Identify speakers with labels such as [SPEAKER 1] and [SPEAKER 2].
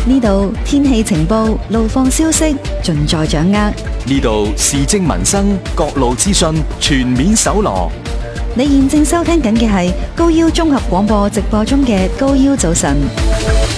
[SPEAKER 1] 呢度天氣情報、路況消息盡在掌握。
[SPEAKER 2] 呢度時政民生各路資訊全面搜羅。
[SPEAKER 1] 你現正收聽緊嘅係高腰綜合廣播直播中嘅高腰早晨。